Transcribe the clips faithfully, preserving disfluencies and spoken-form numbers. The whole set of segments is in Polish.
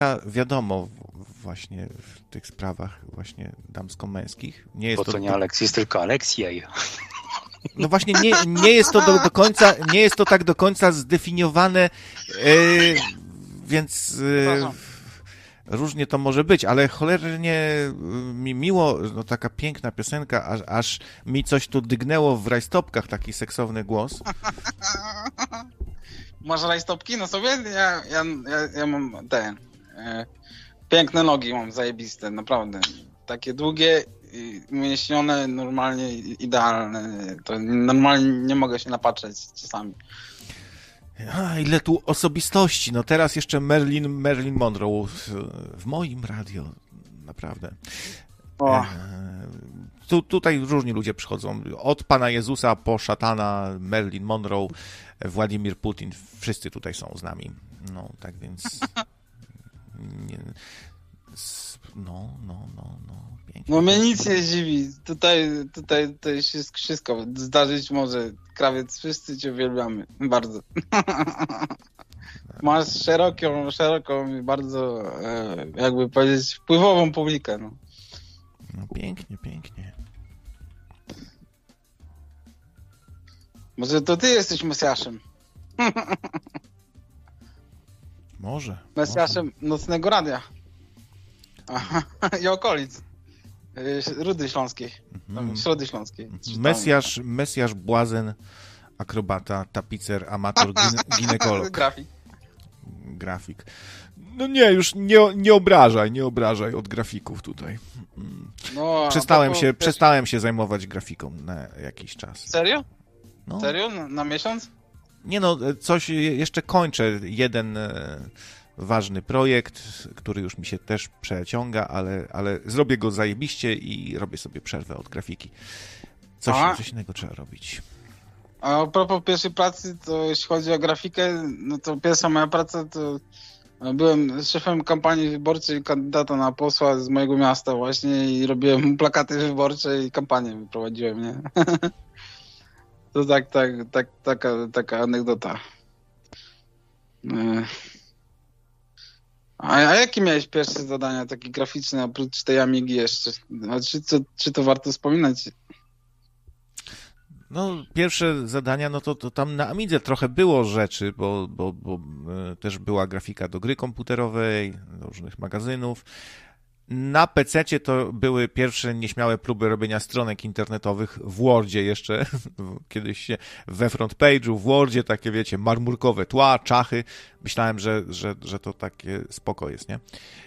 wiadomo właśnie w tych sprawach właśnie damsko-męskich. Nie jest Bo to, to nie do... Aleksiej, tylko Aleksiej. No właśnie nie, nie jest to do, do końca, nie jest to tak do końca zdefiniowane, yy, więc yy, różnie to może być, ale cholernie mi miło, no taka piękna piosenka, aż, aż mi coś tu dygnęło w rajstopkach, taki seksowny głos. Masz rajstopki na sobie? Ja, ja, ja, ja mam te e, piękne nogi, mam zajebiste, naprawdę. Takie długie, umięśnione, normalnie idealne. To normalnie nie mogę się napatrzeć czasami. A, ile tu osobistości. No teraz jeszcze Marilyn, Marilyn Monroe w, w moim radio. Naprawdę. E, tu, tutaj różni ludzie przychodzą. Od Pana Jezusa po szatana, Marilyn Monroe, Władimir Putin. Wszyscy tutaj są z nami. No, tak więc... Nie, no, no, no, no. Pięknie. No mnie nic nie dziwi. Tutaj, tutaj, tutaj się wszystko zdarzyć może. Krawiec, wszyscy cię uwielbiamy. Bardzo. Masz szeroką, szeroką i bardzo, e, jakby powiedzieć, wpływową publikę. No. No pięknie, pięknie. Może to ty jesteś Mesjaszem. Może. Mesjaszem może. Nocnego Radia. Aha, i okolic. Rudy Śląskiej. Mhm. Środy Śląskiej. Mesjasz, Mesjasz, błazen, akrobata, tapicer, amator, gine, ginekolog. Grafik. Grafik. No nie, już nie, nie obrażaj, nie obrażaj od grafików tutaj. No, przestałem, się, też... przestałem się zajmować grafiką na jakiś czas. Serio? No. Serio? Na, na miesiąc? Nie no, coś jeszcze kończę. Jeden ważny projekt, który już mi się też przeciąga, ale, ale zrobię go zajebiście i robię sobie przerwę od grafiki. Coś, coś innego trzeba robić. A propos pierwszej pracy, to jeśli chodzi o grafikę, no to pierwsza moja praca to byłem szefem kampanii wyborczej kandydata na posła z mojego miasta właśnie i robiłem plakaty wyborcze i kampanię prowadziłem, nie? To tak, tak, tak, taka, taka anegdota. A, a jakie miałeś pierwsze zadania, takie graficzne, oprócz tej Amigi jeszcze? A czy, czy, czy to warto wspominać? No, pierwsze zadania, no to, to tam na Amidze trochę było rzeczy, bo, bo, bo e, też była grafika do gry komputerowej, do różnych magazynów. Na pececie to były pierwsze nieśmiałe próby robienia stronek internetowych w Wordzie jeszcze, kiedyś się we front page'u, w Wordzie takie, wiecie, marmurkowe tła, czachy. Myślałem, że, że, że to takie spoko jest, nie?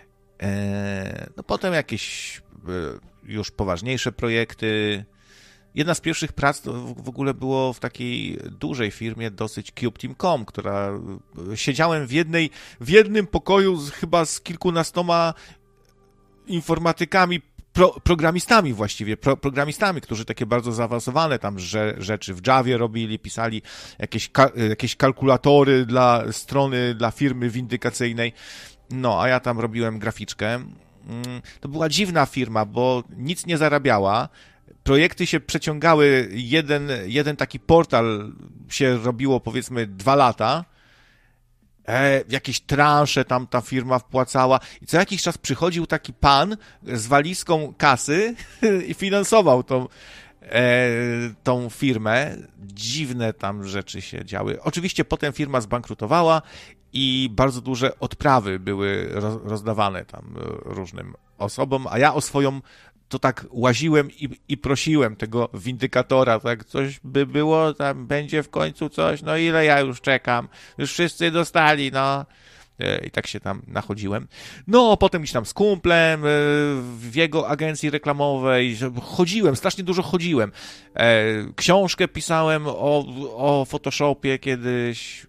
E, no potem jakieś e, już poważniejsze projekty. Jedna z pierwszych prac to w ogóle było w takiej dużej firmie, dosyć cube team kropka com, która siedziałem w jednej, w jednym pokoju z, chyba z kilkunastoma informatykami, pro, programistami właściwie, pro, programistami, którzy takie bardzo zaawansowane tam że, rzeczy w Javie robili, pisali jakieś, ka, jakieś kalkulatory dla strony, dla firmy windykacyjnej. No, a ja tam robiłem graficzkę. To była dziwna firma, bo nic nie zarabiała. Projekty się przeciągały, jeden, jeden taki portal się robiło powiedzmy dwa lata, e, jakieś transze tam ta firma wpłacała i co jakiś czas przychodził taki pan z walizką kasy i finansował tą, e, tą firmę. Dziwne tam rzeczy się działy. Oczywiście potem firma zbankrutowała i bardzo duże odprawy były rozdawane tam różnym osobom, a ja o swoją to tak łaziłem i, i prosiłem tego windykatora, tak coś by było, tam będzie w końcu coś, no ile ja już czekam, już wszyscy dostali, no. I tak się tam nachodziłem. No, potem gdzieś tam z kumplem w jego agencji reklamowej chodziłem, strasznie dużo chodziłem. Książkę pisałem o, o Photoshopie kiedyś,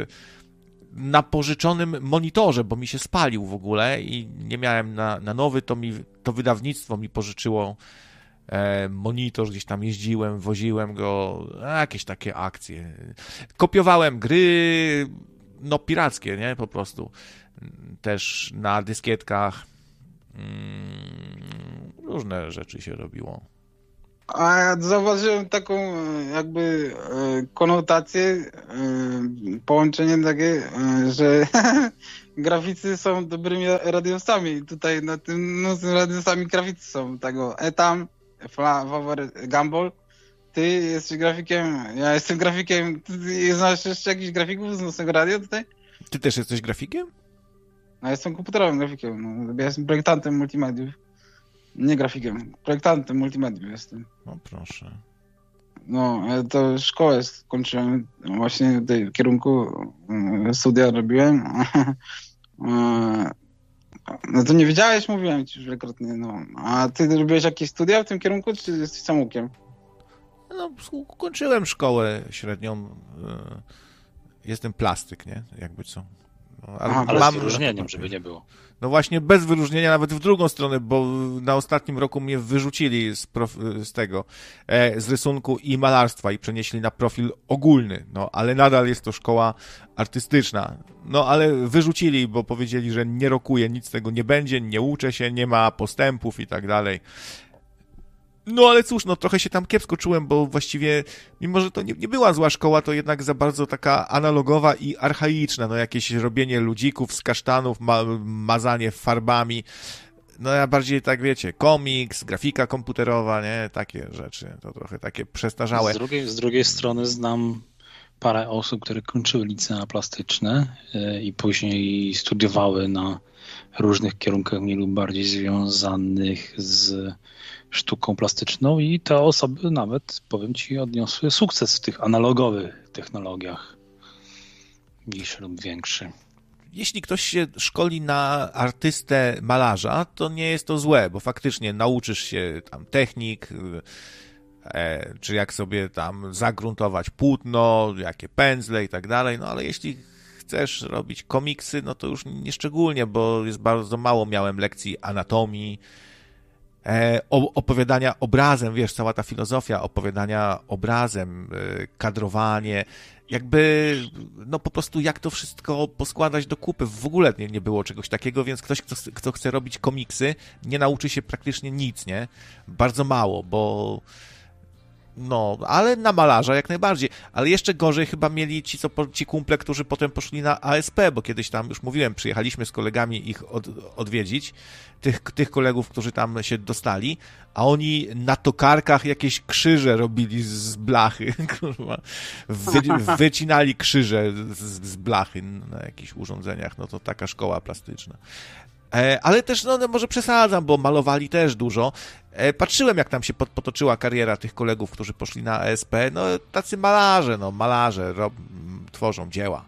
na pożyczonym monitorze, bo mi się spalił w ogóle i nie miałem na, na nowy, to mi to wydawnictwo mi pożyczyło e, monitor, gdzieś tam jeździłem, woziłem go, a, jakieś takie akcje. Kopiowałem gry, no pirackie, nie, po prostu. Też na dyskietkach mm, różne rzeczy się robiło. A ja zauważyłem taką jakby konotację, połączenie takie, że graficy są dobrymi radiowcami. Tutaj na tym nocnym radiowcami graficy są tego Etam, Flower, Gumball. Ty jesteś grafikiem, ja jestem grafikiem. Ty znasz jeszcze jakichś grafików z nocnego radia tutaj? Ty też jesteś grafikiem? No, ja jestem komputerowym grafikiem. No, ja jestem projektantem multimediów. Nie grafikiem, projektantem multimediów jestem. No proszę. No, ja to szkołę skończyłem właśnie w tej kierunku, studia robiłem. No to nie wiedziałeś, mówiłem ci już wielokrotnie, no. A ty robiłeś jakieś studia w tym kierunku, czy jesteś samoukiem? No, kończyłem szkołę średnią. Jestem plastyk, nie? Jakby co. No, ale Aha, ale mam z wyróżnieniem, żeby nie było. No właśnie bez wyróżnienia, nawet w drugą stronę, bo na ostatnim roku mnie wyrzucili z, prof- z tego, e, z rysunku i malarstwa i przenieśli na profil ogólny, no ale nadal jest to szkoła artystyczna. No ale wyrzucili, bo powiedzieli, że nie rokuje, nic z tego nie będzie, nie uczę się, nie ma postępów i tak dalej. No ale cóż, no trochę się tam kiepsko czułem, bo właściwie, mimo że to nie, nie była zła szkoła, to jednak za bardzo taka analogowa i archaiczna, no jakieś robienie ludzików z kasztanów, ma, mazanie farbami, no ja bardziej tak wiecie, komiks, grafika komputerowa, nie, takie rzeczy, to trochę takie przestarzałe. Z drugiej, z drugiej strony znam parę osób, które kończyły licea plastyczne yy, i później studiowały na różnych kierunkach mniej lub bardziej związanych z sztuką plastyczną i te osoby nawet, powiem ci, odniosły sukces w tych analogowych technologiach, mniejszy lub większy. Jeśli ktoś się szkoli na artystę malarza, to nie jest to złe, bo faktycznie nauczysz się tam technik, e, czy jak sobie tam zagruntować płótno, jakie pędzle i tak dalej, no ale jeśli chcesz robić komiksy, no to już nieszczególnie, bo jest bardzo mało miałem lekcji anatomii, E, opowiadania obrazem, wiesz, cała ta filozofia opowiadania obrazem, e, kadrowanie, jakby, no po prostu jak to wszystko poskładać do kupy. W ogóle nie, nie było czegoś takiego, więc ktoś, kto, kto chce robić komiksy, nie nauczy się praktycznie nic, nie? Bardzo mało, bo no, ale na malarza jak najbardziej. Ale jeszcze gorzej chyba mieli ci, co, ci kumple, którzy potem poszli na A S P, bo kiedyś tam, już mówiłem, przyjechaliśmy z kolegami ich od, odwiedzić, tych, tych kolegów, którzy tam się dostali, a oni na tokarkach jakieś krzyże robili z blachy, kurwa. Wy, wycinali krzyże z, z blachy na jakichś urządzeniach, no to taka szkoła plastyczna. Ale też, no może przesadzam, bo malowali też dużo. Patrzyłem, jak tam się potoczyła kariera tych kolegów, którzy poszli na A S P. No tacy malarze, no malarze rob, tworzą dzieła.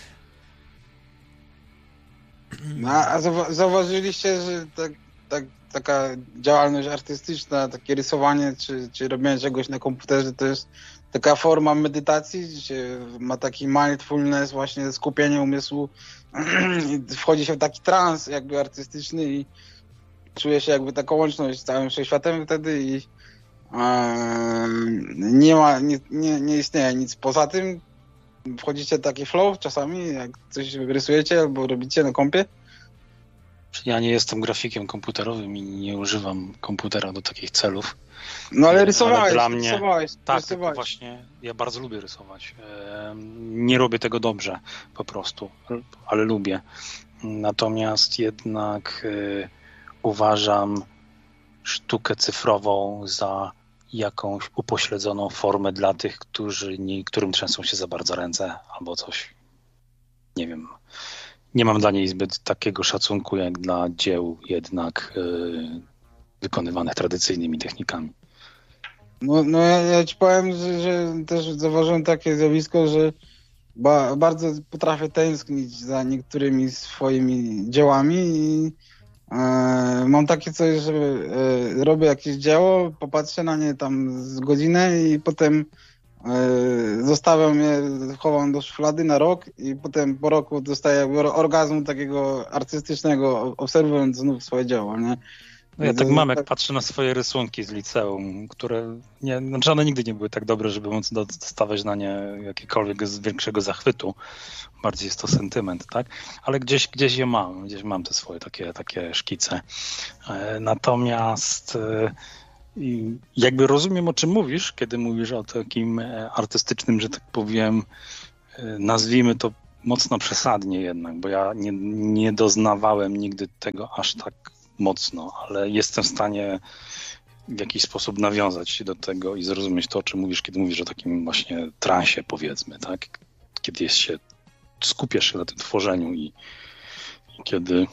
No, a zauważyliście, że tak, tak, taka działalność artystyczna, takie rysowanie, czy, czy robienie czegoś na komputerze, to jest taka forma medytacji, gdzie ma taki mindfulness, właśnie skupienie umysłu, wchodzi się w taki trans jakby artystyczny i czuje się jakby taką łączność z całym wszechświatem wtedy i e, nie ma, nie, nie, nie istnieje nic poza tym. Wchodzicie w taki flow czasami, jak coś rysujecie albo robicie na kompie? Ja nie jestem grafikiem komputerowym i nie używam komputera do takich celów. No ale rysowałeś, ale dla mnie, rysowałeś. Tak, rysowałeś. właśnie ja bardzo lubię rysować. Nie robię tego dobrze po prostu, ale lubię. Natomiast jednak uważam sztukę cyfrową za jakąś upośledzoną formę dla tych, którzy nie, którym trzęsą się za bardzo ręce albo coś. Nie wiem. Nie mam dla niej zbyt takiego szacunku jak dla dzieł jednak yy, wykonywanych tradycyjnymi technikami. No, no ja, ja ci powiem, że, że też zauważyłem takie zjawisko, że ba, bardzo potrafię tęsknić za niektórymi swoimi dziełami i e, mam takie coś, że e, robię jakieś dzieło, popatrzę na nie tam z godzinę i potem e, zostawiam je, chowam do szuflady na rok i potem po roku dostaję orgazmu takiego artystycznego, obserwując znów swoje dzieło, nie? No ja tak mam, jak patrzę na swoje rysunki z liceum, które nie, znaczy one nigdy nie były tak dobre, żeby móc dostawać na nie jakiekolwiek z większego zachwytu. Bardziej jest to sentyment, tak? Ale gdzieś, gdzieś je mam, gdzieś mam te swoje takie, takie szkice. Natomiast I jakby rozumiem, o czym mówisz, kiedy mówisz o takim artystycznym, że tak powiem, nazwijmy to mocno przesadnie jednak, bo ja nie, nie doznawałem nigdy tego aż tak mocno, ale jestem w stanie w jakiś sposób nawiązać się do tego i zrozumieć to, o czym mówisz, kiedy mówisz o takim właśnie transie, powiedzmy, tak? Kiedy jest się, skupiasz się na tym tworzeniu i, i kiedy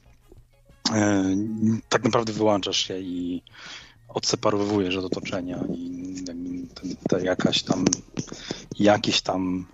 e, tak naprawdę wyłączasz się i odseparowujesz od otoczenia i ten, ta jakaś tam jakieś tam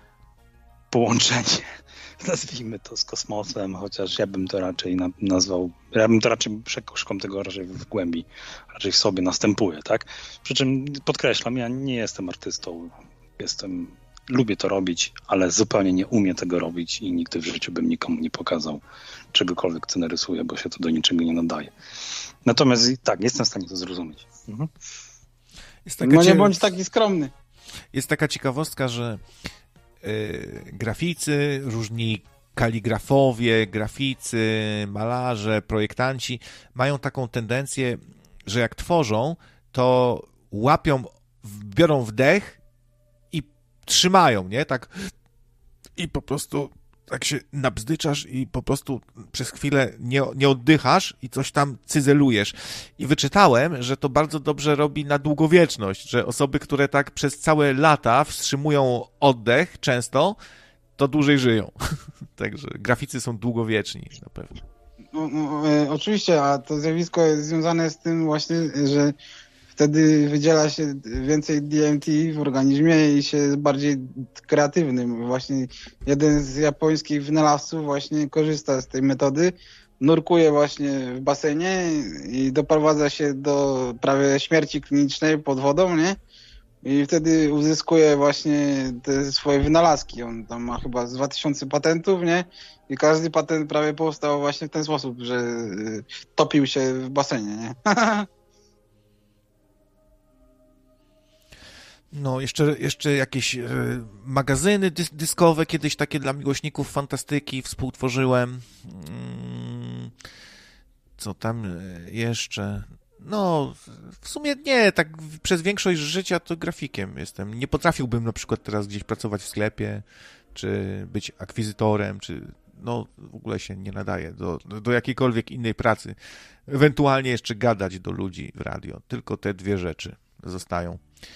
połączenie, nazwijmy to, z kosmosem, chociaż ja bym to raczej na, nazwał, ja bym to raczej przekąszką tego raczej w głębi, raczej w sobie następuje, tak? Przy czym podkreślam, ja nie jestem artystą, jestem, lubię to robić, ale zupełnie nie umiem tego robić i nigdy w życiu bym nikomu nie pokazał czegokolwiek, co narysuję, bo się to do niczego nie nadaje. Natomiast tak, jestem w stanie to zrozumieć. Mhm. Jest taka no nie bądź taki skromny. Jest taka ciekawostka, że yy, graficy, różni kaligrafowie, graficy, malarze, projektanci mają taką tendencję, że jak tworzą, to łapią, biorą wdech i trzymają, nie? Tak i po prostu tak się nabzdyczasz i po prostu przez chwilę nie, nie oddychasz i coś tam cyzelujesz. I wyczytałem, że to bardzo dobrze robi na długowieczność, że osoby, które tak przez całe lata wstrzymują oddech często, to dłużej żyją. Także graficy są długowieczni na pewno. No, no, e, oczywiście, a to zjawisko jest związane z tym właśnie, że wtedy wydziela się więcej D M T w organizmie i się jest bardziej kreatywnym. Właśnie jeden z japońskich wynalazców właśnie korzysta z tej metody, nurkuje właśnie w basenie i doprowadza się do prawie śmierci klinicznej pod wodą, nie? I wtedy uzyskuje właśnie te swoje wynalazki. On tam ma chyba z dwa tysiące patentów, nie? I każdy patent prawie powstał właśnie w ten sposób, że topił się w basenie, nie? No, jeszcze, jeszcze jakieś y, magazyny dys- dyskowe, kiedyś takie dla miłośników fantastyki współtworzyłem. Mm, co tam jeszcze? No, w sumie nie, tak przez większość życia to grafikiem jestem. Nie potrafiłbym na przykład teraz gdzieś pracować w sklepie, czy być akwizytorem, czy no w ogóle się nie nadaje do, do jakiejkolwiek innej pracy. Ewentualnie jeszcze gadać do ludzi w radio. Tylko te dwie rzeczy zostają.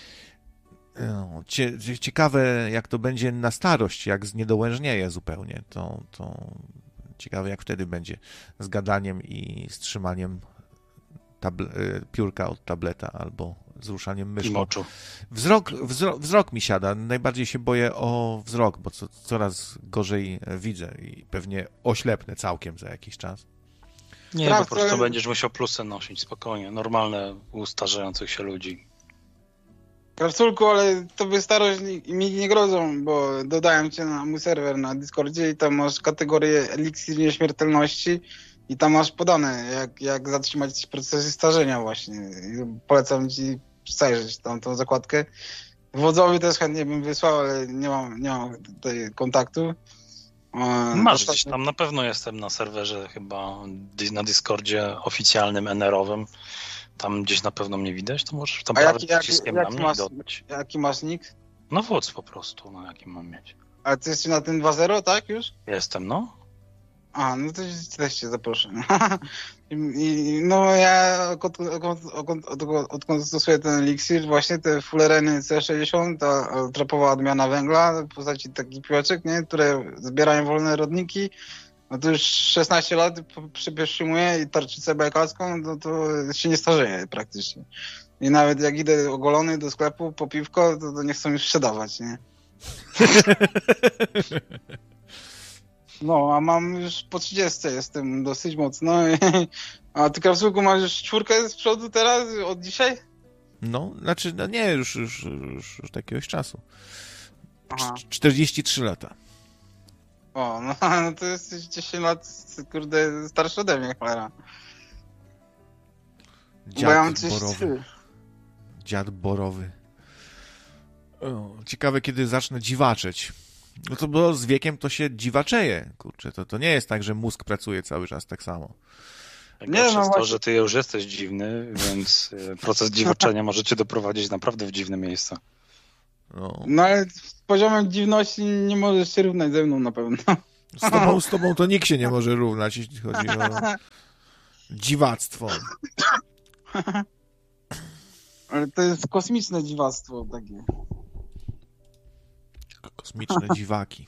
No, cie, ciekawe, jak to będzie na starość, jak zniedołężnieje zupełnie. To, to ciekawe, jak wtedy będzie z gadaniem i z trzymaniem table, piórka od tableta albo z ruszaniem myszką. Wzrok, wzrok, wzrok mi siada. Najbardziej się boję o wzrok, bo co, coraz gorzej widzę i pewnie oślepnę całkiem za jakiś czas. Nie, Prawda, po prostu ale... będziesz musiał plusy nosić spokojnie. Normalne u starzejących się ludzi. Krawculku, ale tobie starość mi nie grożą, bo dodałem cię na mój serwer na Discordzie i tam masz kategorię eliksir nieśmiertelności i tam masz podane, jak, jak zatrzymać procesy starzenia właśnie. I polecam ci zajrzeć tam tą zakładkę. Wodzowi też chętnie bym wysłał, ale nie mam, nie mam tutaj kontaktu. Masz gdzieś tam, na pewno jestem na serwerze chyba na Discordzie oficjalnym N R-owym. Tam gdzieś na pewno mnie widać, to możesz tam prawym przyciskiem na mnie masz, dodać. Jaki masz nick? No wódz po prostu, no jakim mam mieć. Ale ty jesteś na tym dwa zero, tak już? Jestem, no. A, no to też cię zaproszę. I, i, no ja odkąd, odkąd, odkąd, odkąd stosuję ten eliksir, właśnie te fullereny C sześćdziesiąt, ta trapowa odmiana węgla, w postaci takich piłeczek, nie, które zbierają wolne rodniki, no to już szesnaście lat przytrzymuję i tarczycę bajkalską, no to się nie starzeje praktycznie. I nawet jak idę ogolony do sklepu po piwko, to, to nie chcą już sprzedawać, nie? No, a mam już po trzydziestce, jestem dosyć mocno. A ty, Krawczułku, masz już czwórkę z przodu teraz, od dzisiaj? No, znaczy, no nie, już, już, już, już jakiegoś czasu. Cz- czterdzieści trzy lata. O, no, no to jesteś dziesięć lat, kurde, starszy ode mnie, cholera. Dziad ja borowy. Dziad borowy. O, ciekawe, kiedy zacznę dziwaczeć. No to bo z wiekiem to się dziwaczeje. Kurczę, to, to nie jest tak, że mózg pracuje cały czas tak samo. Najgorsze jest no to, właśnie... że ty już jesteś dziwny, więc proces dziwoczenia może cię doprowadzić naprawdę w dziwne miejsca. No. no ale z poziomem dziwności nie możesz się równać ze mną na pewno. Z tobą, z tobą to nikt się nie może równać, jeśli chodzi o dziwactwo. Ale to jest kosmiczne dziwactwo takie. Kosmiczne dziwaki.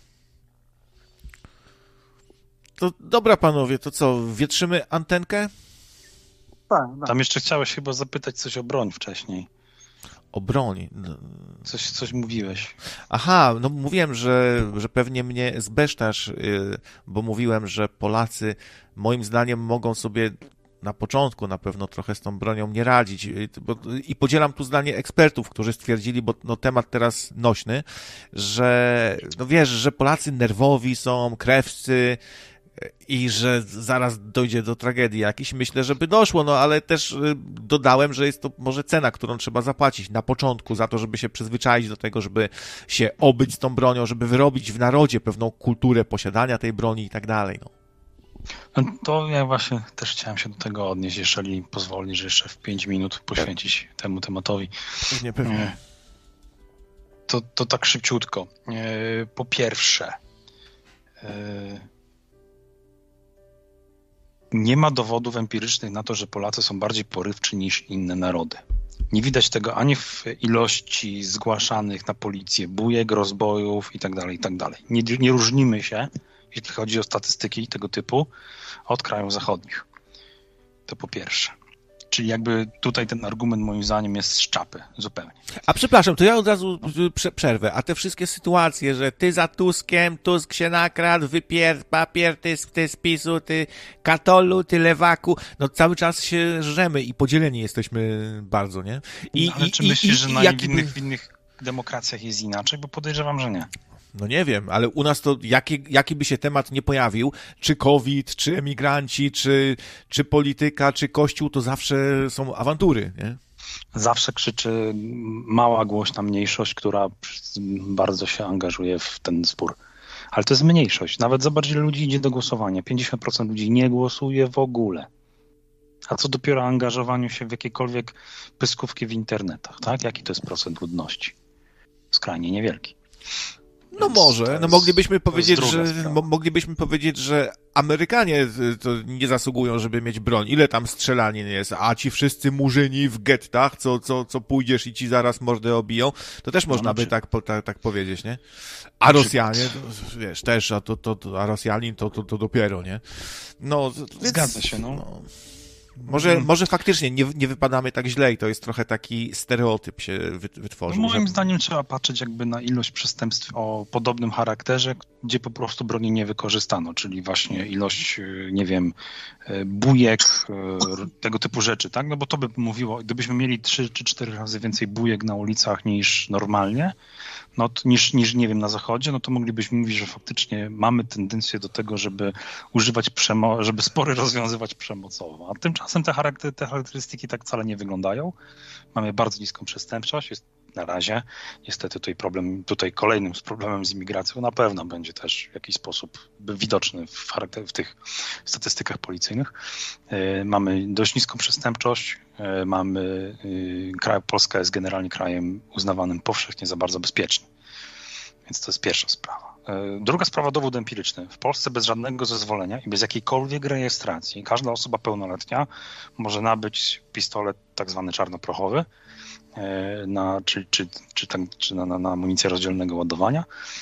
To dobra, panowie, to co, wietrzymy antenkę? Tak, tak. Tam jeszcze chciałeś chyba zapytać coś o broń wcześniej. O broń. Coś, coś mówiłeś. Aha, no mówiłem, że, że pewnie mnie zbesztasz, bo mówiłem, że Polacy moim zdaniem mogą sobie na początku na pewno trochę z tą bronią nie radzić. I podzielam tu zdanie ekspertów, którzy stwierdzili, bo no, temat teraz nośny, że no wiesz, że Polacy nerwowi są, krewcy, i że zaraz dojdzie do tragedii jakiejś. Myślę, że by doszło, no ale też dodałem, że jest to może cena, którą trzeba zapłacić na początku za to, żeby się przyzwyczaić do tego, żeby się obyć z tą bronią, żeby wyrobić w narodzie pewną kulturę posiadania tej broni i tak dalej. No. No to ja właśnie też chciałem się do tego odnieść, jeżeli pozwolisz jeszcze w pięć minut poświęcić temu tematowi. Pewnie, pewnie. To, to tak szybciutko. Po pierwsze, nie ma dowodów empirycznych na to, że Polacy są bardziej porywczy niż inne narody. Nie widać tego ani w ilości zgłaszanych na policję bujek, rozbojów itd., itd. Nie, nie różnimy się, jeśli chodzi o statystyki tego typu, od krajów zachodnich. To po pierwsze. Czyli jakby tutaj ten argument moim zdaniem jest z czapy zupełnie. A przepraszam, to ja od razu prze- przerwę. A te wszystkie sytuacje, że ty za Tuskiem, Tusk się nakradł, wypier papier, ty, ty z PiSu, ty katolu, ty lewaku, no cały czas się żremy i podzieleni jesteśmy bardzo, nie? I, no, ale i, czy i, myślisz, i, że i, na jaki... innych, w innych demokracjach jest inaczej? Bo podejrzewam, że nie. No nie wiem, ale u nas to jaki, jaki by się temat nie pojawił, czy COVID, czy emigranci, czy, czy polityka, czy kościół, to zawsze są awantury, nie? Zawsze krzyczy mała, głośna mniejszość, która bardzo się angażuje w ten spór. Ale to jest mniejszość. Nawet zobacz, ile ludzi idzie do głosowania. pięćdziesiąt procent ludzi nie głosuje w ogóle. A co dopiero o angażowaniu się w jakiekolwiek pyskówki w internetach, tak? Jaki to jest procent ludności? Skrajnie niewielki. No może, no moglibyśmy powiedzieć, że sprawa. moglibyśmy powiedzieć, że Amerykanie to nie zasługują, żeby mieć broń. Ile tam strzelanin jest, a ci wszyscy murzyni w gettach, co, co, co pójdziesz i ci zaraz mordę obiją, to też można no, by tak, tak, tak powiedzieć, nie? A Rosjanie, to, wiesz, też, a, to, to, to, a Rosjanin to, to, to dopiero, nie? No, zgadza więc, się, no. no. Może, hmm. może faktycznie nie, nie wypadamy tak źle i to jest trochę taki stereotyp się wytworzył. No moim że... zdaniem trzeba patrzeć jakby na ilość przestępstw o podobnym charakterze, gdzie po prostu broni nie wykorzystano, czyli właśnie ilość, nie wiem, bujek, tego typu rzeczy, tak? No bo to by mówiło, gdybyśmy mieli trzy czy cztery razy więcej bujek na ulicach niż normalnie, no, niż, niż, nie wiem, na zachodzie, no to moglibyśmy mówić, że faktycznie mamy tendencję do tego, żeby używać przemo- żeby spory rozwiązywać przemocowo. A tymczasem te, charakter- te charakterystyki tak wcale nie wyglądają. Mamy bardzo niską przestępczość, jest na razie. Niestety tutaj problem, tutaj kolejnym z problemem z imigracją na pewno będzie też w jakiś sposób widoczny w, charakter- w tych statystykach policyjnych. Yy, mamy dość niską przestępczość, yy, mamy, yy, kraj, Polska jest generalnie krajem uznawanym powszechnie za bardzo bezpieczny. Więc to jest pierwsza sprawa. Yy, druga sprawa, dowód empiryczny. W Polsce bez żadnego zezwolenia i bez jakiejkolwiek rejestracji każda osoba pełnoletnia może nabyć pistolet tak zwany czarnoprochowy, Na, czy, czy, czy, tam, czy na, na, na amunicję rozdzielnego ładowania.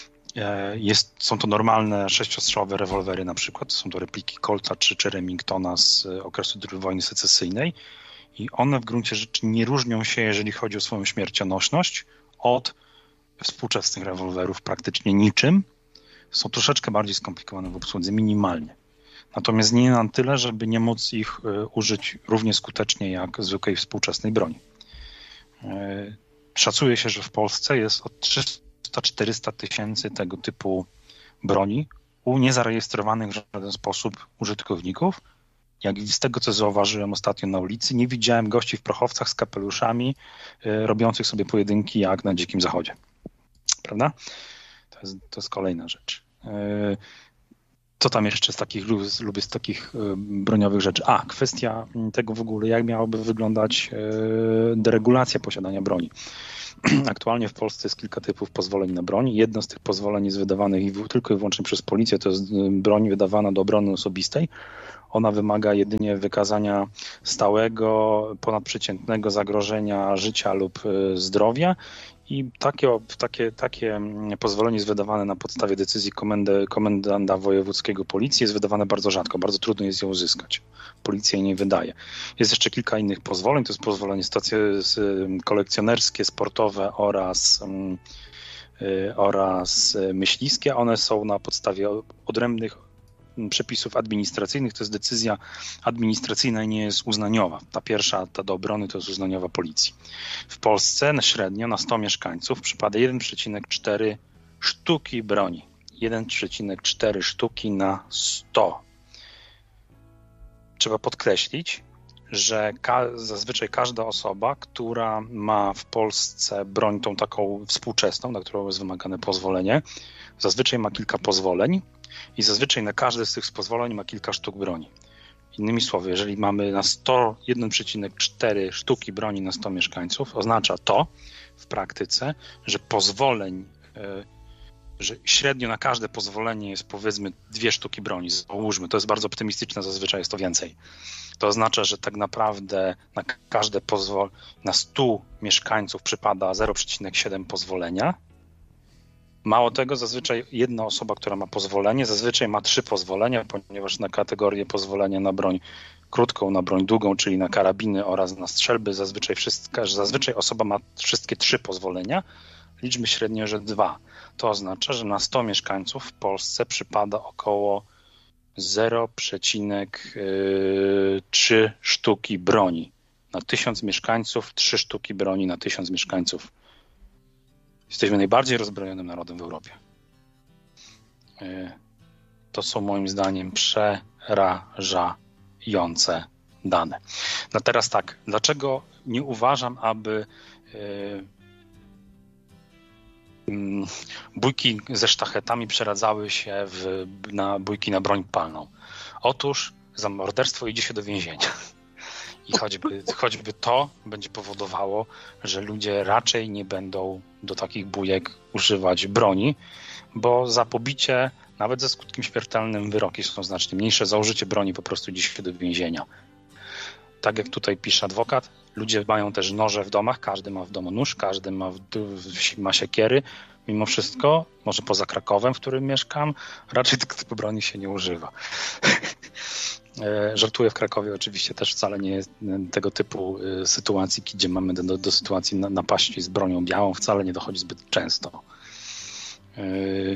Jest, są to normalne sześciostrzałowe rewolwery na przykład, są to repliki Colta czy, czy Remingtona z okresu drugiej wojny secesyjnej i one w gruncie rzeczy nie różnią się, jeżeli chodzi o swoją śmiercionośność, od współczesnych rewolwerów praktycznie niczym. Są troszeczkę bardziej skomplikowane w obsłudze, minimalnie. Natomiast nie na tyle, żeby nie móc ich użyć równie skutecznie jak zwykłej współczesnej broni. Szacuje się, że w Polsce jest od trzysta do czterystu tysięcy tego typu broni u niezarejestrowanych w żaden sposób użytkowników. Jak z tego, co zauważyłem ostatnio na ulicy, nie widziałem gości w prochowcach z kapeluszami y, robiących sobie pojedynki jak na Dzikim Zachodzie. Prawda? To jest, to jest kolejna rzecz. Y, Co tam jeszcze z takich, lubię z takich broniowych rzeczy? A, kwestia tego w ogóle, jak miałaby wyglądać deregulacja posiadania broni. Aktualnie w Polsce jest kilka typów pozwoleń na broń. Jedno z tych pozwoleń jest wydawanych tylko i wyłącznie przez policję, to jest broń wydawana do obrony osobistej. Ona wymaga jedynie wykazania stałego, ponadprzeciętnego zagrożenia życia lub zdrowia i takie, takie, takie pozwolenie jest wydawane na podstawie decyzji komendy, komendanta wojewódzkiego policji. Jest wydawane bardzo rzadko, bardzo trudno jest ją uzyskać. Policja jej nie wydaje. Jest jeszcze kilka innych pozwoleń. To jest pozwolenie stacje kolekcjonerskie, sportowe oraz, oraz myśliwskie. One są na podstawie odrębnych przepisów administracyjnych. To jest decyzja administracyjna i nie jest uznaniowa. Ta pierwsza, ta do obrony, to jest uznaniowa policji. W Polsce na średnio na sto mieszkańców przypada jeden przecinek cztery sztuki broni. jeden przecinek cztery sztuki na sto. Trzeba podkreślić, że ka- zazwyczaj każda osoba, która ma w Polsce broń tą taką współczesną, na którą jest wymagane pozwolenie, zazwyczaj ma kilka pozwoleń i zazwyczaj na każde z tych pozwoleń ma kilka sztuk broni. Innymi słowy, jeżeli mamy na sto jeden przecinek cztery sztuki broni na sto mieszkańców, oznacza to w praktyce, że pozwoleń, że średnio na każde pozwolenie jest powiedzmy dwie sztuki broni. Załóżmy, to jest bardzo optymistyczne, zazwyczaj jest to więcej. To oznacza, że tak naprawdę na każde pozwolenie, na stu mieszkańców przypada zero przecinek siedem pozwolenia. Mało tego, zazwyczaj jedna osoba, która ma pozwolenie, zazwyczaj ma trzy pozwolenia, ponieważ na kategorię pozwolenia na broń krótką, na broń długą, czyli na karabiny oraz na strzelby, zazwyczaj, wszystko, zazwyczaj osoba ma wszystkie trzy pozwolenia, liczmy średnio, że dwa. To oznacza, że na sto mieszkańców w Polsce przypada około zero przecinek trzy sztuki broni. Na tysiąc mieszkańców trzy sztuki broni na tysiąc mieszkańców. Jesteśmy najbardziej rozbrojonym narodem w Europie. To są moim zdaniem przerażające dane. No teraz tak, dlaczego nie uważam, aby bójki ze sztachetami przeradzały się w, na bójki na broń palną? Otóż za morderstwo idzie się do więzienia. I choćby, choćby to będzie powodowało, że ludzie raczej nie będą do takich bójek używać broni, bo za pobicie, nawet ze skutkiem śmiertelnym, wyroki są znacznie mniejsze. Za użycie broni po prostu idzie się do więzienia. Tak jak tutaj pisze adwokat, ludzie mają też noże w domach, każdy ma w domu nóż, każdy ma, w, ma siekiery. Mimo wszystko, może poza Krakowem, w którym mieszkam, raczej tego typu broni się nie używa. Żartuję, w Krakowie oczywiście też wcale nie jest tego typu sytuacji, gdzie mamy do, do sytuacji napaści z bronią białą, wcale nie dochodzi zbyt często. Yy,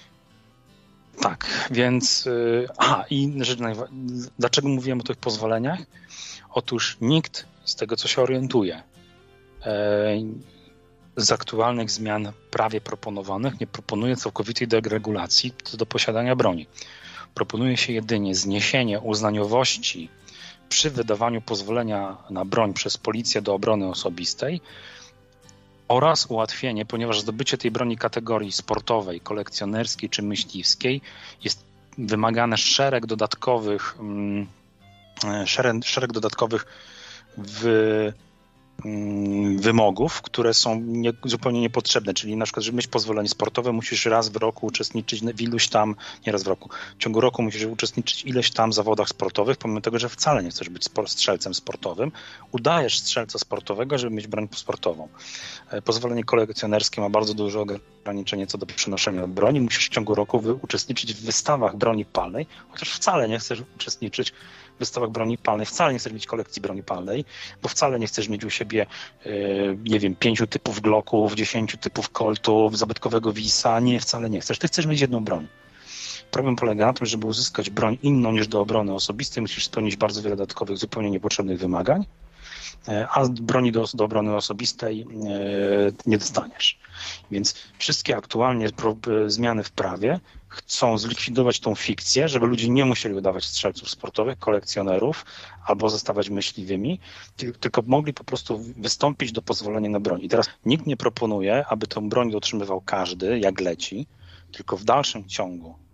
tak, więc... Yy, aha, i rzecz najwa- dlaczego mówiłem o tych pozwoleniach? Otóż nikt, z tego co się orientuje, yy, z aktualnych zmian prawie proponowanych nie proponuje całkowitej deregulacji co do posiadania broni. Proponuje się jedynie zniesienie uznaniowości przy wydawaniu pozwolenia na broń przez policję do obrony osobistej oraz ułatwienie, ponieważ zdobycie tej broni kategorii sportowej, kolekcjonerskiej czy myśliwskiej jest wymagane szereg dodatkowych, szereg, szereg dodatkowych w wymogów, które są nie, zupełnie niepotrzebne, czyli na przykład, żeby mieć pozwolenie sportowe, musisz raz w roku uczestniczyć w iluś tam, nie raz w roku, w ciągu roku musisz uczestniczyć w ileś tam zawodach sportowych, pomimo tego, że wcale nie chcesz być strzelcem sportowym, udajesz strzelca sportowego, żeby mieć broń sportową. Pozwolenie kolekcjonerskie ma bardzo duże ograniczenie co do przenoszenia broni, musisz w ciągu roku uczestniczyć w wystawach broni palnej, chociaż wcale nie chcesz uczestniczyć w wystawach broni palnej, wcale nie chcesz mieć kolekcji broni palnej, bo wcale nie chcesz mieć u siebie, yy, nie wiem, pięciu typów Glocków, dziesięciu typów Coltów, zabytkowego Wisa, nie, wcale nie chcesz. Ty chcesz mieć jedną broń. Problem polega na tym, żeby uzyskać broń inną niż do obrony osobistej, musisz spełnić bardzo wiele dodatkowych, zupełnie niepotrzebnych wymagań, a broni do, do obrony osobistej yy, nie dostaniesz. Więc wszystkie aktualnie zmiany w prawie chcą zlikwidować tą fikcję, żeby ludzie nie musieli udawać strzelców sportowych, kolekcjonerów albo zostawać myśliwymi, tylko mogli po prostu wystąpić do pozwolenia na broń. I teraz nikt nie proponuje, aby tą broń otrzymywał każdy, jak leci, tylko w dalszym ciągu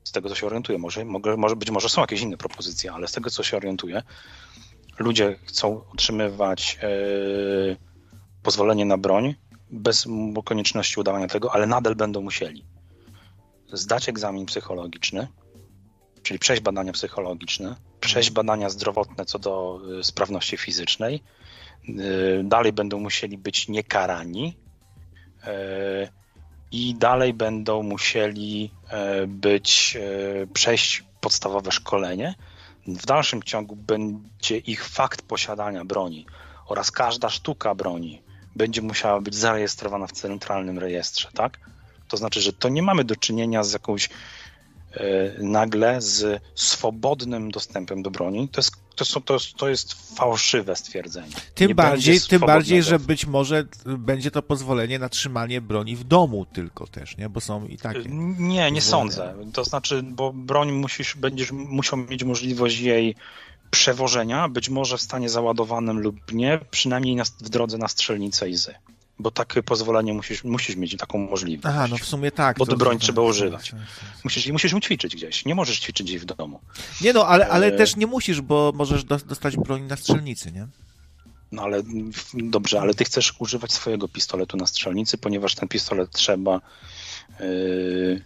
z tego co się orientuję, może, może być może są jakieś inne propozycje, ale z tego co się orientuję, ludzie chcą utrzymywać yy, pozwolenie na broń bez konieczności udawania tego, ale nadal będą musieli zdać egzamin psychologiczny, czyli przejść badania psychologiczne, przejść badania zdrowotne co do y, sprawności fizycznej, y, dalej będą musieli być niekarani y, i dalej będą musieli y, być, y, przejść podstawowe szkolenie. W dalszym ciągu będzie ich fakt posiadania broni oraz każda sztuka broni będzie musiała być zarejestrowana w centralnym rejestrze, tak? To znaczy, że to nie mamy do czynienia z jakąś nagle z swobodnym dostępem do broni. To jest, to jest, to jest, to jest fałszywe stwierdzenie. Tym nie bardziej, tym bardziej, że być może będzie to pozwolenie na trzymanie broni w domu tylko też, nie? Bo są i takie. Nie, nie sądzę. To znaczy, bo broń musisz, będziesz musiał mieć możliwość jej przewożenia, być może w stanie załadowanym lub nie, przynajmniej na, w drodze na strzelnicę i zy. Bo takie pozwolenie musisz, musisz mieć taką możliwość. Aha, no w sumie tak. Bo to broń to, trzeba to, używać. to, to, to. Musisz, musisz ją ćwiczyć gdzieś. Nie możesz ćwiczyć jej w domu. Nie no, ale, ale e... też nie musisz, bo możesz dostać broń na strzelnicy, nie? No ale dobrze, ale ty chcesz używać swojego pistoletu na strzelnicy, ponieważ ten pistolet trzeba... Yy...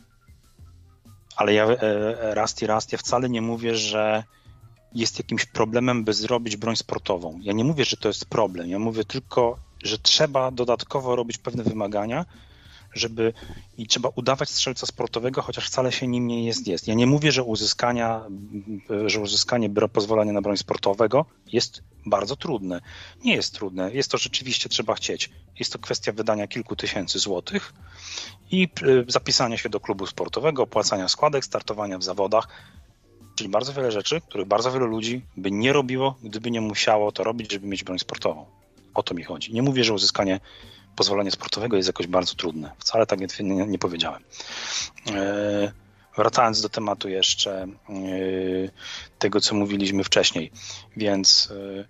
Ale ja raz i raz, ja wcale nie mówię, że jest jakimś problemem, by zrobić broń sportową. Ja nie mówię, że to jest problem. Ja mówię tylko, że trzeba dodatkowo robić pewne wymagania, żeby i trzeba udawać strzelca sportowego, chociaż wcale się nim nie jest. jest. Ja nie mówię, że uzyskania, że uzyskanie pozwolenia na broń sportowego jest bardzo trudne. Nie jest trudne. Jest to rzeczywiście, trzeba chcieć. Jest to kwestia wydania kilku tysięcy złotych i zapisania się do klubu sportowego, opłacania składek, startowania w zawodach. Czyli bardzo wiele rzeczy, których bardzo wielu ludzi by nie robiło, gdyby nie musiało to robić, żeby mieć broń sportową. O to mi chodzi. Nie mówię, że uzyskanie pozwolenia sportowego jest jakoś bardzo trudne. Wcale tak nie, nie, nie powiedziałem. E, wracając do tematu jeszcze e, tego, co mówiliśmy wcześniej. Więc e,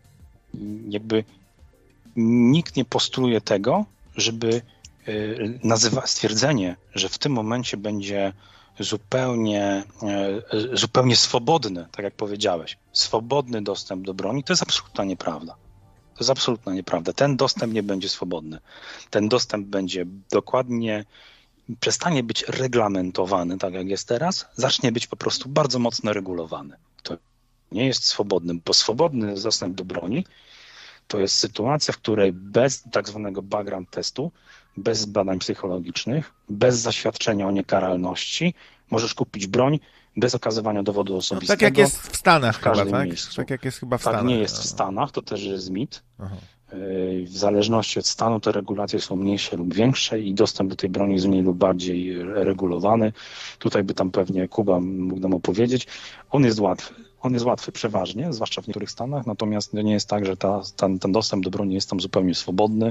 jakby nikt nie postuluje tego, żeby e, nazywa stwierdzenie, że w tym momencie będzie zupełnie, zupełnie swobodny, tak jak powiedziałeś, swobodny dostęp do broni, to jest absolutna nieprawda. To jest absolutna nieprawda. Ten dostęp nie będzie swobodny. Ten dostęp będzie dokładnie, przestanie być reglamentowany, tak jak jest teraz, zacznie być po prostu bardzo mocno regulowany. To nie jest swobodny, bo swobodny dostęp do broni to jest sytuacja, w której bez tak zwanego background testu, bez badań psychologicznych, bez zaświadczenia o niekaralności możesz kupić broń bez okazywania dowodu osobistego. No, tak jak jest w Stanach w każdym chyba, tak? miejscu. Tak jak jest chyba w tak Stanach. nie jest w Stanach, to też jest mit. Aha. W zależności od stanu te regulacje są mniejsze lub większe i dostęp do tej broni jest mniej lub bardziej regulowany. Tutaj by tam pewnie Kuba mógł nam opowiedzieć. On jest łatwy. On jest łatwy przeważnie, zwłaszcza w niektórych stanach, natomiast nie jest tak, że ta, ten, ten dostęp do broni jest tam zupełnie swobodny,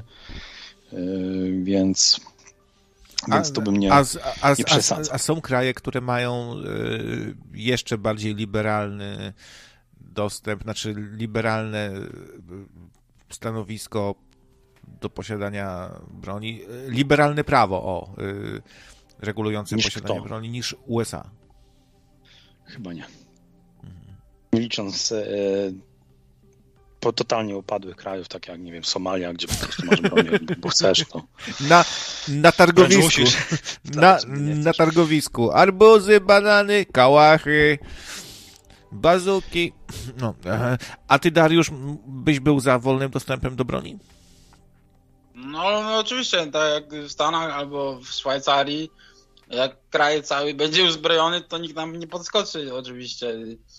yy, więc, więc to bym nie, a, a, nie przesadzał. A, a są kraje, które mają yy, jeszcze bardziej liberalny dostęp, znaczy liberalne stanowisko do posiadania broni, liberalne prawo o yy, regulujące niż posiadanie kto? broni niż U S A. Chyba nie. Nie licząc e, po totalnie upadłych krajów, tak jak, nie wiem, Somalia, gdzie po prostu masz broń, bo chcesz, to... Na, na targowisku. Na, na targowisku. Arbuzy, banany, kałachy, bazuki. No. A ty, Dariusz, byś był za wolnym dostępem do broni? No, no oczywiście, tak jak w Stanach albo w Szwajcarii, jak kraj cały będzie uzbrojony, to nikt nam nie podskoczy oczywiście.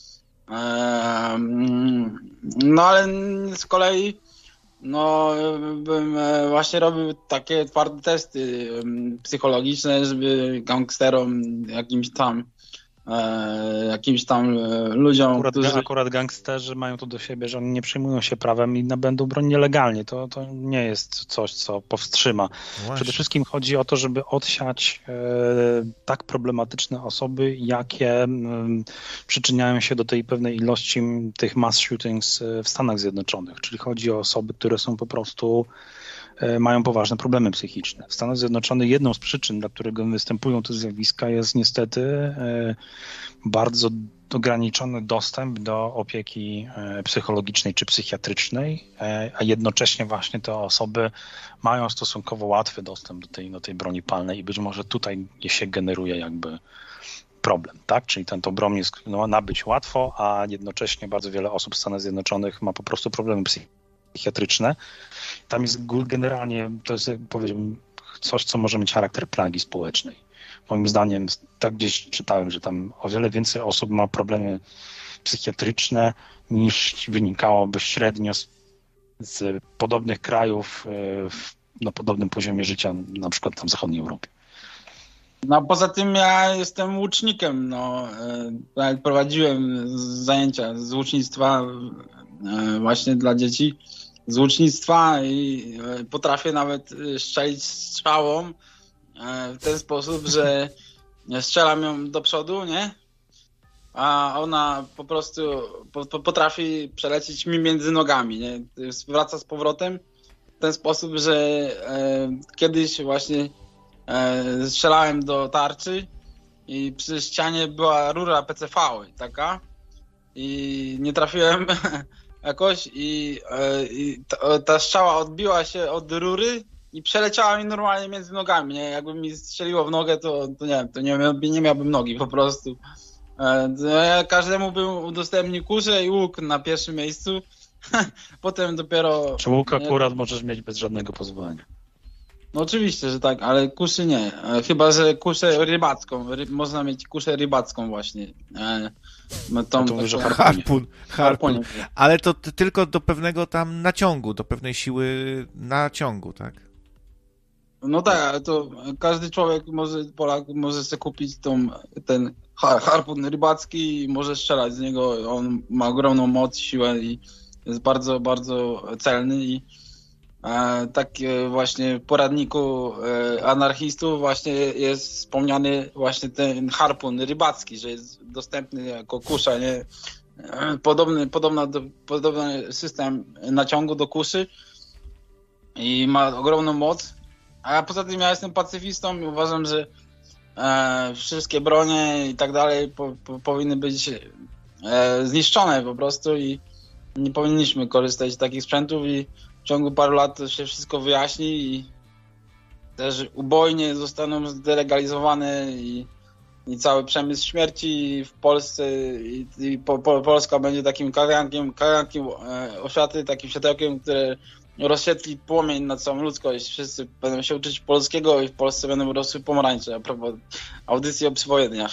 No ale z kolei no bym właśnie robił takie twarde testy psychologiczne, żeby gangsterom jakimś tam jakimś tam ludziom, akurat, którzy... akurat gangsterzy mają to do siebie, że oni nie przejmują się prawem i nabędą broń nielegalnie. To, to nie jest coś, co powstrzyma. Właśnie. Przede wszystkim chodzi o to, żeby odsiać e, tak problematyczne osoby, jakie e, przyczyniają się do tej pewnej ilości tych mass shootings w Stanach Zjednoczonych. Czyli chodzi o osoby, które są po prostu mają poważne problemy psychiczne. W Stanach Zjednoczonych jedną z przyczyn, dla których występują te zjawiska, jest niestety bardzo ograniczony dostęp do opieki psychologicznej czy psychiatrycznej, a jednocześnie właśnie te osoby mają stosunkowo łatwy dostęp do tej, do tej broni palnej i być może tutaj się generuje jakby problem, tak? Czyli ten to broń jest no, nabyć łatwo, a jednocześnie bardzo wiele osób w Stanach Zjednoczonych ma po prostu problemy psychiatryczne. Tam jest generalnie, to jest powiedziałbym coś, co może mieć charakter plagi społecznej. Moim zdaniem, tak gdzieś czytałem, że tam o wiele więcej osób ma problemy psychiatryczne niż wynikałoby średnio z, z podobnych krajów w, na podobnym poziomie życia, na przykład tam w zachodniej Europie. No poza tym ja jestem łucznikiem, no e, prowadziłem zajęcia z łucznictwa e, właśnie dla dzieci, z łucznictwa i e, potrafię nawet strzelić strzałą e, w ten sposób, że strzelam ją do przodu, nie? A ona po prostu po, po, potrafi przelecieć mi między nogami, nie? Wraca z powrotem w ten sposób, że e, kiedyś właśnie strzelałem do tarczy i przy ścianie była rura P C V taka i nie trafiłem jakoś i, i ta, ta strzała odbiła się od rury i przeleciała mi normalnie między nogami, nie? Jakby mi strzeliło w nogę, to, to nie wiem, to nie, nie miałbym nogi po prostu. Ja każdemu bym udostępnił kuszę i łuk na pierwszym miejscu, potem dopiero... Czy łuk akurat możesz mieć bez żadnego pozwolenia? No oczywiście, że tak, ale kuszy nie. Chyba że kuszę rybacką. Ry- można mieć kuszę rybacką właśnie. E, tą, to mówisz o harpun, harpun. harpunie. Ale to t- tylko do pewnego tam naciągu, do pewnej siły naciągu, tak? No tak, ale to każdy człowiek może, Polak może sobie kupić tą, ten har- harpun rybacki i może strzelać z niego. On ma ogromną moc, siłę i jest bardzo, bardzo celny i E, tak e, właśnie w poradniku e, anarchistów właśnie jest wspomniany właśnie ten harpun rybacki, że jest dostępny jako kusza, nie? E, podobny, podobna do, podobny system naciągu do kuszy i ma ogromną moc. A poza tym ja jestem pacyfistą i uważam, że e, wszystkie bronie i tak dalej po, po, powinny być e, zniszczone po prostu i nie powinniśmy korzystać z takich sprzętów i w ciągu paru lat to się wszystko wyjaśni i też ubojnie zostaną zdelegalizowane i, i cały przemysł śmierci w Polsce i, i po, po, Polska będzie takim kagankiem, kagankiem e, oświaty, takim światełkiem, które rozświetli płomień na całą ludzkość. Wszyscy będą się uczyć polskiego i w Polsce będą rosły pomarańcze. A propos audycji o przywojedniach.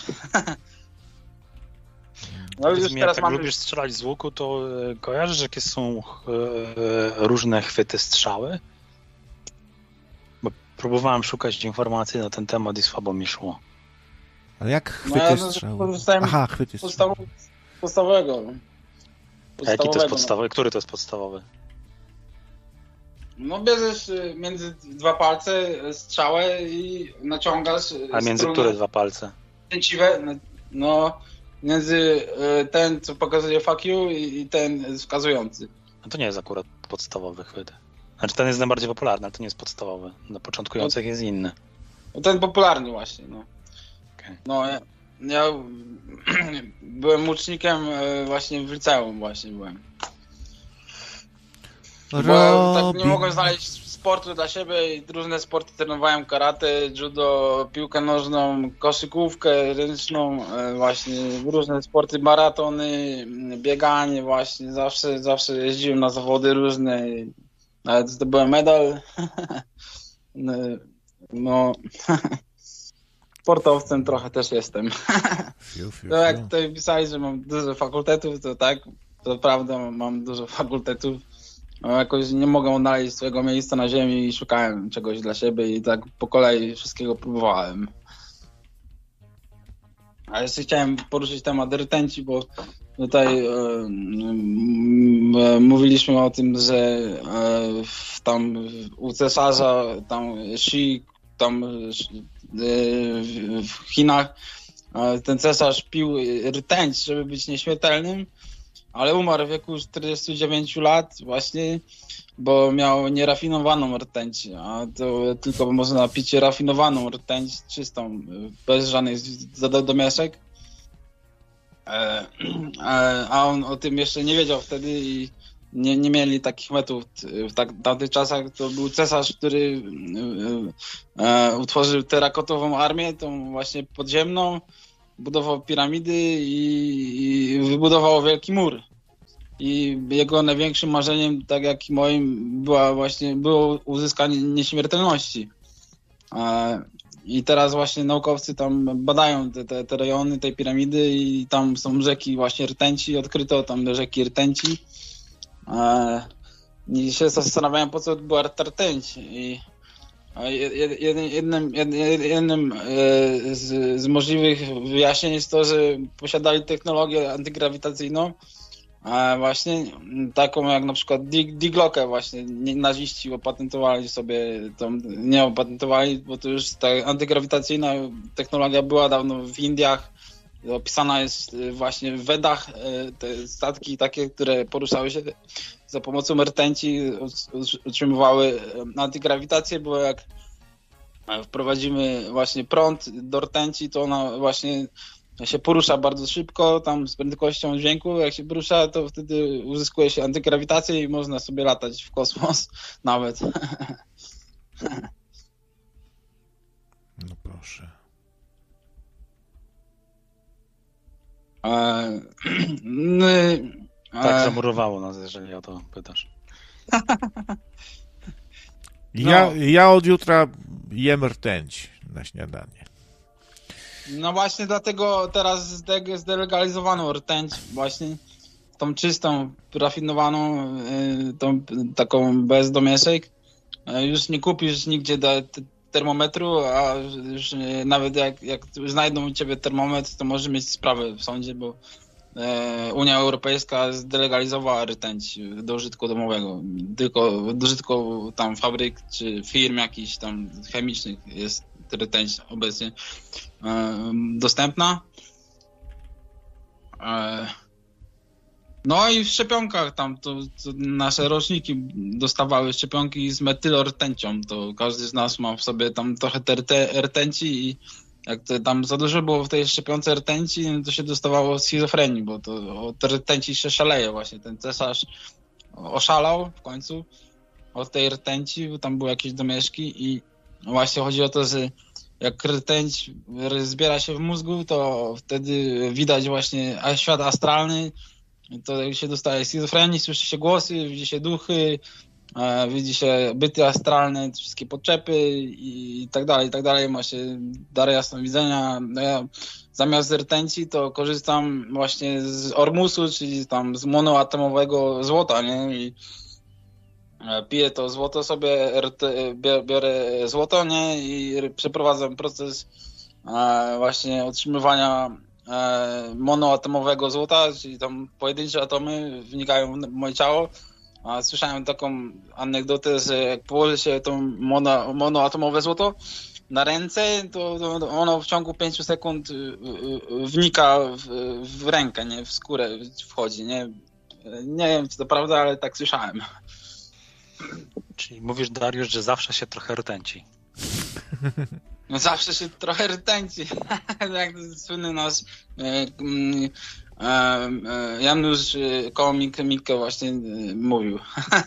No już mnie, teraz jak mamy... lubisz strzelać z łuku, to kojarzysz, jakie są e, różne chwyty strzały? Bo próbowałem szukać informacji na ten temat i słabo mi szło. Ale jak chwyty no, ja strzały? Aha, chwyty strzały. Podstawowego. A jaki to jest podstawowy? Który to jest podstawowy? No bierzesz między dwa palce strzałę i naciągasz... A między które dwa palce? Kręciwe, no... Między ten, co pokazuje fuck you i ten wskazujący. No to nie jest akurat podstawowy chwyt. Znaczy ten jest najbardziej popularny, ale to nie jest podstawowy. Na początkujących no, jest inny. No ten popularny właśnie, no. Okay. No ja, ja byłem łucznikiem właśnie w liceum właśnie byłem. Bo tak nie mogłem znaleźć sportu dla siebie i różne sporty trenowałem, karate, judo, piłkę nożną, koszykówkę ręczną, właśnie różne sporty, maratony, bieganie właśnie, zawsze, zawsze jeździłem na zawody różne, nawet zdobyłem medal. No, sportowcem trochę też jestem. Fiu, fiu, to jak tutaj pisali, że mam dużo fakultetów, to tak, to prawda, mam dużo fakultetów. Jakoś nie mogę odnaleźć swojego miejsca na ziemi i szukałem czegoś dla siebie i tak po kolei wszystkiego próbowałem. A jeszcze chciałem poruszyć temat rtenci, bo tutaj e, e, mówiliśmy o tym, że e, tam u cesarza, tam Xi, tam e, w Chinach e, ten cesarz pił rtęć, żeby być nieśmiertelnym. ale umarł w wieku czterdziestu dziewięciu lat właśnie, bo miał nierafinowaną rtęć, a to tylko można pić rafinowaną rtęć czystą, bez żadnych domieszek. A on o tym jeszcze nie wiedział wtedy i nie, nie mieli takich metod w tak, tamtych czasach. To był cesarz, który e, utworzył terakotową armię, tą właśnie podziemną, budował piramidy i, i wybudował wielki mur. I jego największym marzeniem, tak jak i moim, była właśnie, było uzyskanie nieśmiertelności. E, I teraz właśnie naukowcy tam badają te, te, te rejony, tej piramidy i tam są rzeki właśnie rtęci, odkryto tam rzeki rtęci. I się zastanawiałem, po co była ta rtęć. I jednym, jednym, jednym z, z możliwych wyjaśnień jest to, że posiadali technologię antygrawitacyjną, a właśnie taką jak na przykład Diglockę właśnie naziści opatentowali sobie, tą, nie opatentowali, bo to już ta antygrawitacyjna technologia była dawno w Indiach, opisana jest właśnie w Wedach, te statki takie, które poruszały się za pomocą rtęci, utrzymywały antygrawitację, bo jak wprowadzimy właśnie prąd do rtęci, to ona właśnie się porusza bardzo szybko, tam z prędkością dźwięku, jak się porusza, to wtedy uzyskuje się antygrawitację i można sobie latać w kosmos nawet. No proszę. E, no, tak zamurowało nas, jeżeli o to pytasz. Ja, no. ja od jutra jem rtęć na śniadanie. No właśnie dlatego teraz zdelegalizowano rtęć, właśnie tą czystą, rafinowaną, tą taką bez domieszek. Już nie kupisz nigdzie termometru, a już nawet jak, jak znajdą u ciebie termometr, to może mieć sprawę w sądzie, bo Unia Europejska zdelegalizowała rtęć do użytku domowego. Tylko do użytku tam fabryk czy firm jakichś tam chemicznych jest rtęć obecnie dostępna. No i w szczepionkach tam to, to nasze roczniki dostawały szczepionki z metylortęcią. To każdy z nas ma w sobie tam trochę te rtęci i jak to tam za dużo było w tej szczepionce rtęci, to się dostawało schizofrenii, bo to od rtęci się szaleje właśnie. Ten cesarz oszalał w końcu od tej rtęci, bo tam były jakieś domieszki i właśnie chodzi o to, że jak rtęć zbiera się w mózgu, to wtedy widać właśnie świat astralny, to się dostaje schizofrenii, słyszy się głosy, widzi się duchy, e, widzi się byty astralne, wszystkie podczepy i, i tak dalej, i tak dalej. Ma się dary jasnowidzenia. Ja zamiast rtęci to korzystam właśnie z ormusu, czyli tam z monoatomowego złota, nie? I piję to złoto sobie, biorę złoto, nie? I przeprowadzam proces e, właśnie otrzymywania e, monoatomowego złota, czyli tam pojedyncze atomy wnikają w moje ciało. A słyszałem taką anegdotę, że jak położy się to mono, monoatomowe złoto na ręce, to, to ono w ciągu pięciu sekund wnika w, w rękę, nie? W skórę wchodzi, nie? Nie wiem, czy to prawda, ale tak słyszałem. Czyli mówisz, Dariusz, że zawsze się trochę rtęci. No zawsze się trochę rtęci. Jak słynny nasz e, e, e, Janusz Korwin-Mikke właśnie e, mówił.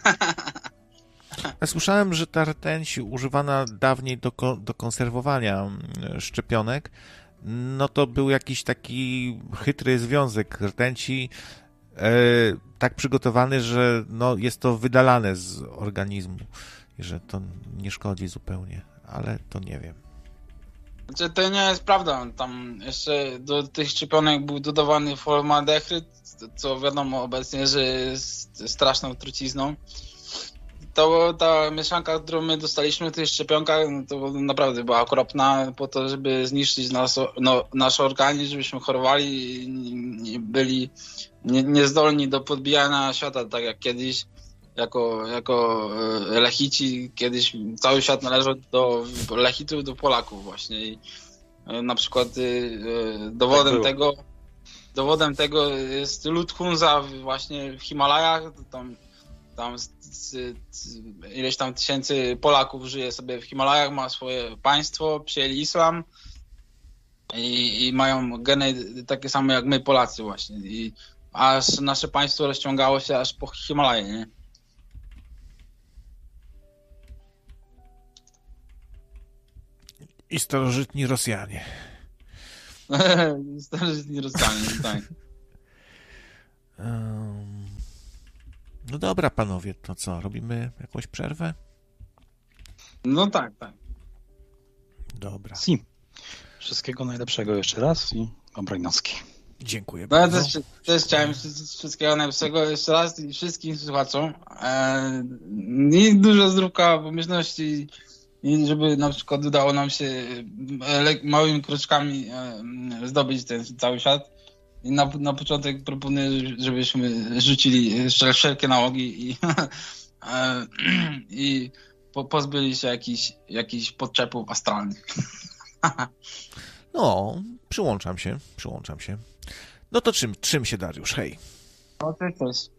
Ja słyszałem, że ta rtęć używana dawniej do, do konserwowania szczepionek, no to był jakiś taki chytry związek rtęci, e, tak przygotowany, że no, jest to wydalane z organizmu i że to nie szkodzi zupełnie, ale to nie wiem. Znaczy, to nie jest prawda. Tam jeszcze do tych szczepionek był dodawany formaldehyd, co wiadomo obecnie, że jest straszną trucizną. To ta mieszanka, którą my dostaliśmy w tych szczepionkach, no to naprawdę była okropna po to, żeby zniszczyć nas, no, nasz organizm, żebyśmy chorowali i byli nie, niezdolni do podbijania świata, tak jak kiedyś. Jako, jako lechici, kiedyś cały świat należał do lechitów, do Polaków właśnie. I na przykład dowodem tak tego, dowodem tego jest lud Hunza właśnie w Himalajach. Tam, tam z, z, z, ileś tam tysięcy Polaków żyje sobie w Himalajach, ma swoje państwo, przyjęli islam i, i mają geny takie same jak my Polacy właśnie. I aż nasze państwo rozciągało się aż po Himalaje, nie? I starożytni Rosjanie. Starożytni Rosjanie, tak. Um, no dobra, panowie, to co? Robimy jakąś przerwę? No tak, tak. Dobra. Si. Wszystkiego najlepszego jeszcze raz i dobrej nocki. Dziękuję No ja bardzo. też, też chciałem wszystkiego najlepszego jeszcze raz i wszystkim słuchaczom. E, I dużo zdrówka, pomyślności i żeby na przykład udało nam się le- małymi kroczkami e, zdobyć ten cały świat. I na, na początek proponuję, żebyśmy rzucili wszelkie nałogi i, e, i po, pozbyli się jakichś jakichś podczepów astralnych. No, przyłączam się, przyłączam się. No to czym, czym się, Dariusz? Hej. No to też.